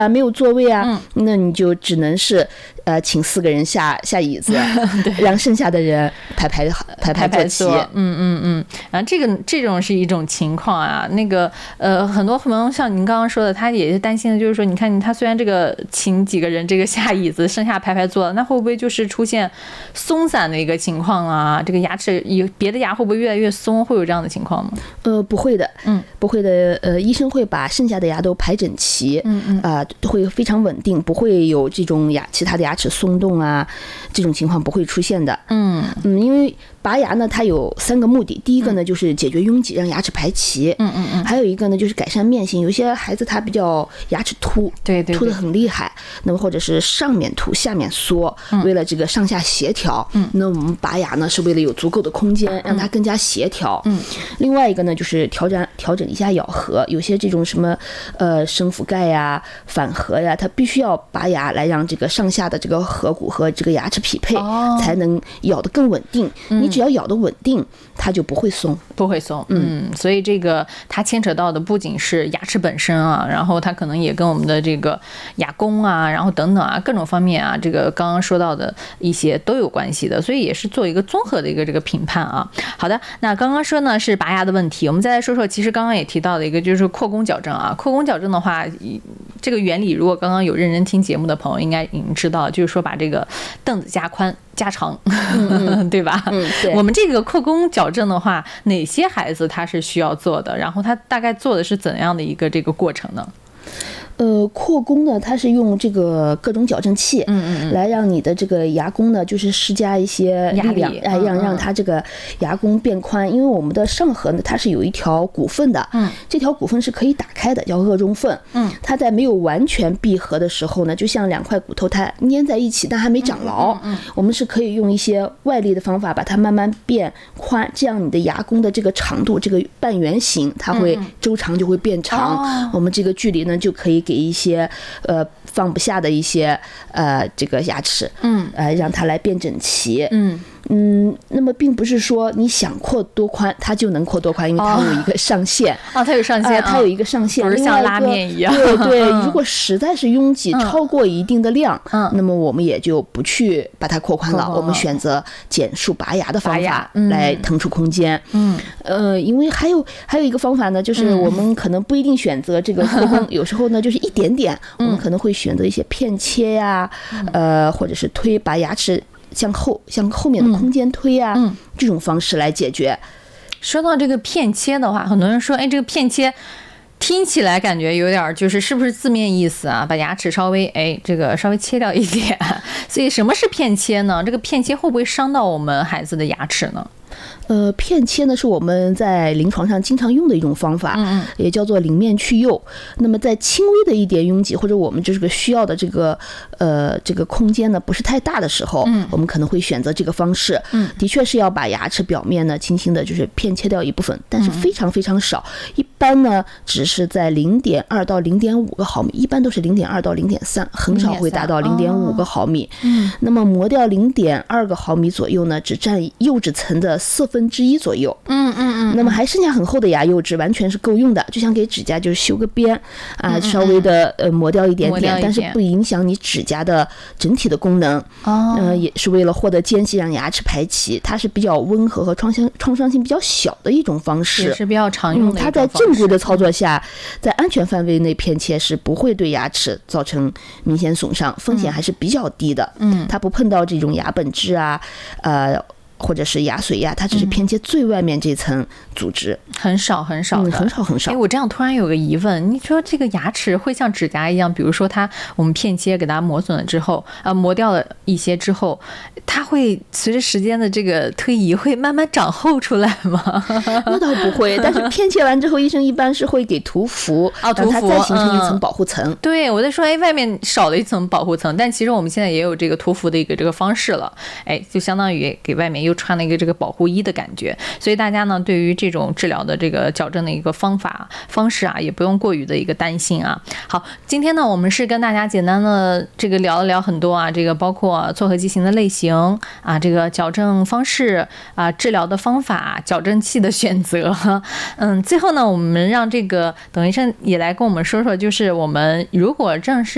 没有座位啊，那你就只能是请4个人下椅子，让剩下的人排坐齐。 然后这种是一种情况啊。那个很多朋友像您刚刚说的，他也是担心的，就是说，你看他虽然这个请几个人这个下椅子，剩下排坐，那会不会就是出现松散的一个情况啊？这个牙齿别的牙会不会越来越松？会有这样的情况吗？ 不会的，不会的。医生会把剩下的牙都排整齐，会非常稳定，不会有这种其他的牙齿松动啊，这种情况不会出现的。因为拔牙呢，它有3个目的。第一个呢，就是解决拥挤，让牙齿排齐。还有一个呢，就是改善面型。有些孩子他比较牙齿凸，凸得很厉害，那么或者是上面凸下面缩，为了这个上下协调，那我们拔牙呢是为了有足够的空间，让它更加协调。另外一个呢，就是调整一下咬合。有些这种什么升覆盖呀、反颌呀，它必须要拔牙来让这个上下的这个颌骨和这个牙齿匹配，才能咬得更稳定。你只要咬得稳定，它就不会松。 所以这个它牵扯到的不仅是牙齿本身啊，然后它可能也跟我们的这个牙弓啊，然后等等啊，各种方面啊，这个刚刚说到的一些都有关系的，所以也是做一个综合的一个这个评判啊。好的，那刚刚说呢是拔牙的问题，我们再来说说，其实刚刚也提到的一个就是扩弓矫正啊。扩弓矫正的话，这个原理如果刚刚有认真听节目的朋友应该已经知道，就是说把这个凳子加宽加长，对吧？ 对。 我们这个扩弓矫正的话，哪些孩子他是需要做的？然后他大概做的是怎样的一个这个过程呢？ 扩弓呢，它是用这个各种矫正器，来让你的这个牙弓呢，就是施加一些力量，让它这个牙弓变宽。因为我们的上颌呢，它是有一条骨缝的，这条骨缝是可以打开的，叫颚中缝。它在没有完全闭合的时候呢，就像2块骨头它粘在一起，但还没长牢。我们是可以用一些外力的方法把它慢慢变宽，这样你的牙弓的这个长度，这个半圆形，它会周长就会变长。我们这个距离呢，就可以给一些放不下的一些这个牙齿，让它来变整齐。那么并不是说你想扩多宽它就能扩多宽，因为它有一个上限。 它有上限， 它有一个上限， 不是像拉面一样。 对，如果实在是拥挤超过一定的量，那么我们也就不去把它扩宽了，我们选择减数拔牙的方法来腾出空间。因为还有一个方法呢，就是我们可能不一定选择这个扩弓，有时候呢就是一点点，我们可能会选择一些片切呀，或者是推，把牙齿向后面的空间推啊，这种方式来解决。 说到这个片切的话，很多人说，这个片切听起来感觉有点是不是字面意思啊？把牙齿稍微切掉一点。所以什么是片切呢？这个片切会不会伤到我们孩子的牙齿呢？ 片切呢是我们在临床上经常用的一种方法，也叫做邻面去釉。那么在轻微的一点拥挤，或者我们这个需要的这个空间呢不是太大的时候，我们可能会选择这个方式。的确是要把牙齿表面呢轻轻的就是片切掉一部分，但是非常非常少，一般呢只是在0.2到0.5个毫米，一般都是0.2到0.3，很少会达到0.5个毫米。那么磨掉0.2个毫米左右呢，只占釉质层的1/4左右。那么还剩下很厚的牙釉质，完全是够用的，就像给指甲就是修个边啊，稍微的磨掉一点点，但是不影响你指甲的整体的功能。也是为了获得间隙，让牙齿排齐，它是比较温和和创伤性比较小的一种方式， 也是比较常用的一种方式。 它在正规的操作下，在安全范围内片切是不会对牙齿造成明显损伤，风险还是比较低的。它不碰到这种牙本质啊，或者是牙髓呀，它只是偏切最外面这层组织， 很少很少的， 很少很少。 我这样突然有个疑问，你说这个牙齿会像指甲一样，比如说我们片切给它磨损了之后，磨掉了一些之后，它会随着时间的这个推移会慢慢长厚出来吗？ 那倒不会，但是片切完之后，医生一般是会给涂氟，让它再形成一层保护层。 对，我在说，外面少了一层保护层，但其实我们现在也有这个涂氟的一个这个方式了，就相当于给外面又穿了一个这个保护衣的感觉。所以大家呢，对于这种治疗的这个矫正的一个方式啊，也不用过于的一个担心啊。好，今天呢，我们是跟大家简单的这个聊了聊很多啊，这个包括错颌畸形的类型啊，这个矫正方式啊，治疗的方法，矫正器的选择。最后呢，我们让这个董医生也来跟我们说说，就是我们如果正式